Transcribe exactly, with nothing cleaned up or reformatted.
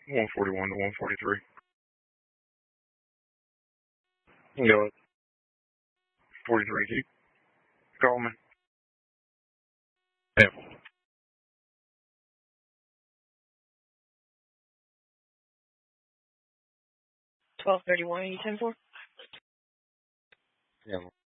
one forty-one to one forty-three. You know it. forty-three. Keep call me. Yeah. twelve thirty-one, you ten four? Yeah.